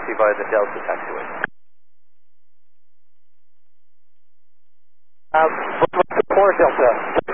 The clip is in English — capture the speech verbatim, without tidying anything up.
taxi via the Delta taxiway. Uh, what's the four Delta?